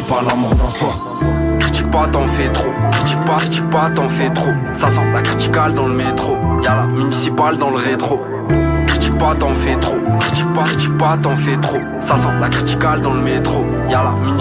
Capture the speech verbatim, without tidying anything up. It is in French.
vis pas l'amour d'un soir. Critique pas, t'en fais trop. Critique pas, critique pas, t'en fais trop. Ça sent la criticale dans le métro. Y'a la municipale dans le rétro. Critique pas, t'en fais trop. Critique pas, critique pas, t'en fais trop. Ça sent la criticale dans le métro. Y'a la municipale.